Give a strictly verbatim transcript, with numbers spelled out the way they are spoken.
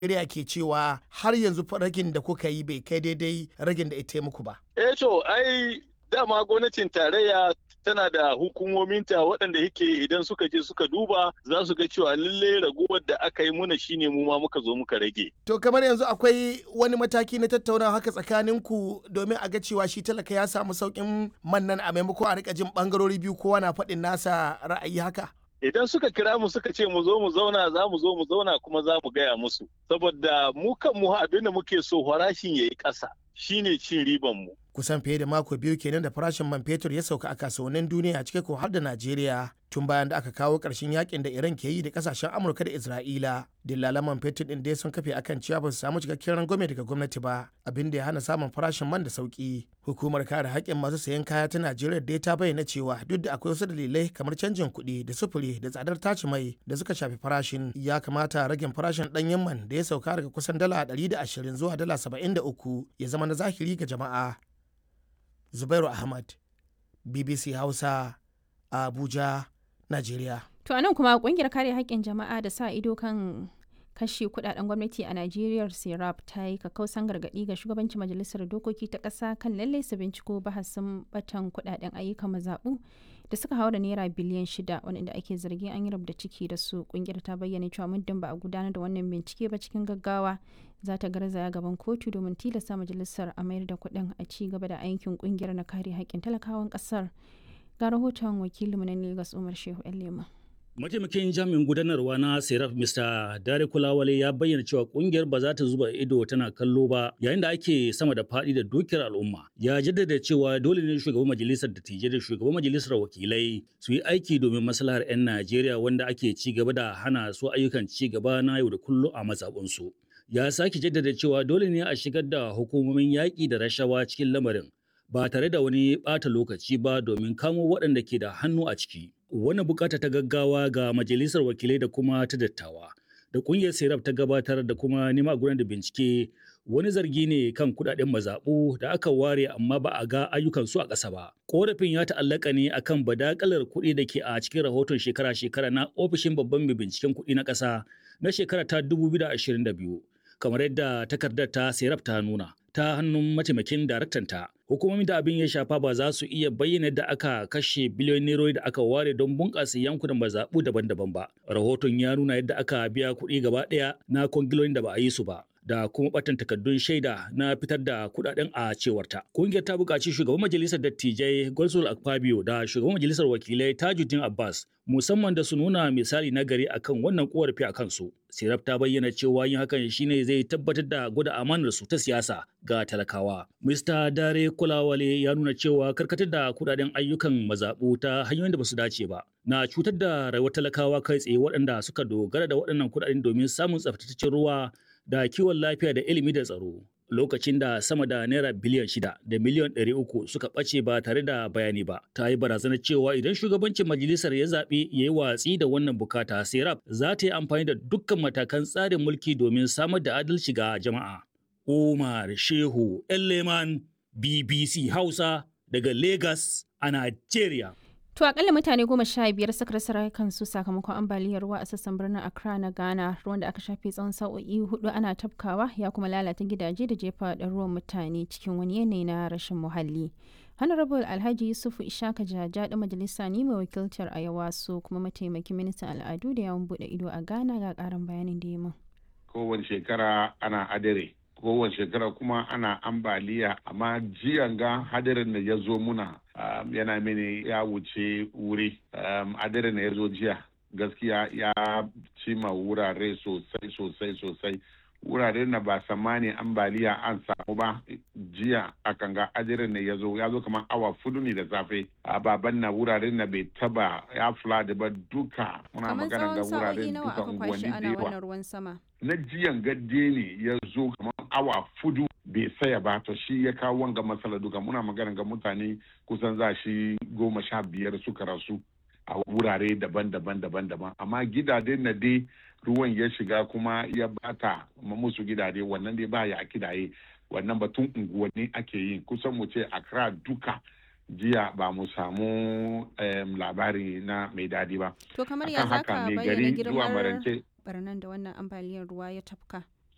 Najeriya ke cewa har yanzu ragin da kuka yi bai kai daidai ragin da ita muku ba. Eh to ai dama gwamnatin tarayya tana da hukumominta waɗanda yake idan suka je suka duba za su ga cewa lalle raguwar da aka yi muna shine mu ma muka zo muka rage. To kamar yanzu akwai wani mataki na tattaunawa haka tsakaninku domin a ga cewa shi talaka ya samu sauƙin man nan a maimako a rika jin ɓangarori biyu kowa na faɗin nasa ra'ayi haka? Idan suka kira mu suka ce mu zo mu zauna za mu zo mu zauna kuma za mu gaya musu. Saboda mu kan mu abin da muke so farashin ya yi ƙasa shine cin riban mu. Kusan fiye da mako biyu kenan da farashin man fetur ya sauka a kasuwannin duniya cike ko har da Najeriya tun bayan da aka kawo ƙarshen yakin da Iran ke yi da kasashen Amurka da Isra'ila. Dillalan man fetur din dai sun kafe akan cewa ba su samu cikakken rangwame daga gwamnati ba, abin da ya hana samun farashin man da sauki. Hukumar kare haƙƙin masu sayan kaya ta Najeriya dai ta bayyana cewa duk da akwai wasu dalilai kamar canjin kuɗi da sufuri da tsadar tace mai da suka shafi farashin, ya kamata ragin farashin ɗanyen man da ya sauka daga kusan dala ɗari da ashirin zuwa dala saba'in da uku ya zama na zahiri ga jama'a. Zubairu Ahmad, B B C Hausa, Abuja, Najeriya. To anan kuma kungiyar kare haƙƙin jama'a da sa ido kan kashe kudaden gwamnati a Najeriya Serap ta yi kakkausan gargaɗi ga shugabancin majalisar dokoki ta ƙasa kan lallai su binciko bahasin batan kudaden ayyukan mazaɓu da suka haura naira biliyan shida wanda ake zargin an yi rubda ciki da su. Kungiyar ta bayyana cewa muddin ba a gudanar da wannan bincike ba cikin gaggawa za ta garzaya gaban kotu domin tilasta majalisar a mayar da kuɗin a ci gaba da aikin kungiyar na kare haƙƙin talakawan ƙasar. Ga rahoton wakilinmu na Lagos Umar Shehu Lema. Mataimakin jami'in gudanarwa na Serap Mister Dare Kulawale ya bayyana cewa kungiyar ba za ta zuba ido tana kallo ba yayin da ake sama da faɗi da dukiyar al'umma. Ya jaddada cewa dole ne shugaban majalisar dattijai da shugaban majalisar wakilai su yi aiki domin maslahar 'yan Najeriya wanda ake ci gaba da hana su ayyukan ci gaba na yau da kullum a mazaɓunsu. Ya sake jaddada cewa dole ne a shigar da hukumomin yaƙi da rashawa cikin lamarin ba tare da wani ɓata lokaci ba domin kamo waɗanda ke da hannu a ciki. Wani bukata ta gaggawa ga majalisar wakilai da kuma ta dattawa da kungiyar Serap ta gabatar da kuma nema gudanar da bincike wani zargi ne kan kudaden mazaɓu da aka ware amma ba a ga ayyukan su a ƙasa ba. Korafin ya ta'allaka ne akan badakalar kuɗi da ke a cikin rahoton shekara-shekara na ofishin babban mai binciken kuɗi na ƙasa na shekara ta dubu biyu da ashirin da biyu kamar yadda takardar ta Serap ta nuna. Ta hannun mataimakin daraktanta. Hukumomin da abin ya shafa ba za su iya bayyana da aka kashe biliyon nerori da aka ware don bunƙasa yankunan mazaɓu daban-daban ba. Rahoton ya nuna yadda aka biya kuɗi gaba ɗaya na kwangilolin da ba a yi su ba. Da kuma batan takardun shaida na fitar da kudaden a cewarta. Kungiyar ta buƙaci shugaban majalisar dattijai Godswill Akpabio da shugaban majalisar wakilai Tajuddin Abbas musamman da su nuna misali na gari akan wannan korafi a kansu. Serap ta bayyana cewa yin hakan shine zai tabbatar da gwada amanar su ta siyasa ga talakawa. Mister Dare Kulawale ya nuna cewa karkatar da kudaden ayyukan mazaɓu ta hanyoyin da ba su dace ba na cutar da rayuwar talakawa kai tsaye waɗanda suka dogara da waɗannan kudaden domin samun tsaftataccen ruwa da kiwon lafiya da ilimi da tsaro lokacin da sama da naira biliyan shida da miliyan ɗari uku suka ɓace ba tare da bayani ba. Ta yi barazanar cewa idan shugabancin majalisar ya zaɓi ya yi watsi da wannan bukata, Serap za ta yi amfani da dukkan matakan tsarin mulki domin samar da adalci ga jama'a. Umar Shehu Leman, B B C Hausa daga Lagos a Najeriya. To akalla mutane goma sha biyar suka rasa rayukansu sakamakon ambaliyar ruwa a sassan birnin Accra na Ghana, ruwan da aka shafe tsawon sa'o'i hudu ana tafkawa ya kuma lalata gidaje da jefa ruwan mutane cikin wani yanayi na rashin muhalli. Honorable Alhaji Yusufu Ishaka Jaja da majalisa ne mai wakiltar Ayawaso kuma mataimakin ministan al'adu da yawon bude ido a Ghana ga karin bayanin da ya min. Kowace shekara ana adare. kowace shekara kuma ana ambaliya amma jiyan ga hadarin da ya zo muna um, yana mini ya wuce wuri um, hadarin da ya zo jiya gaskiya ya cima wurare sosai sosai sosai wuraren na ba samani ambaliya an samu ba jiya akan ga hadarin da ya zo ya zo kamar awa fudu ne da safe a baban na wuraren na bai taba ya flood ba duka muna magana ga wuraren duka unguwanni da yawa na jiyan gadde ne ya zo kamar awa fudu bai saya ba to shi ya kawo wanga matsala duka muna magana ga mutane kusan za shi goma sha biyar suka rasu a wurare daban-daban daban-daban amma gidajen na dai ruwan ya shiga kuma ya bata musu gidaje wannan dai baya a kidaye wannan batun unguwanni ake yi kusan mu ce Accra duka jiya ba mu samu um, labari na mai dadi ba. To kamar ya zaka bayyana girmar barnan da wannan ambaliyar ruwa ya tafka?